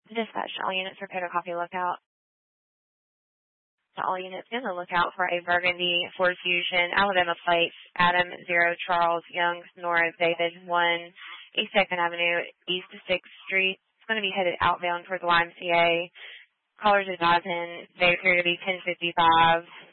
Dispatch, all units prepare to copy lookout. So all units in the lookout for a burgundy Ford Fusion, Alabama plates, Adam 0, Charles, Young, Sonora, David 1, East 2nd Avenue, East 6th Street. It's going to be headed outbound towards the YMCA. Callers advising they appear to be 1055.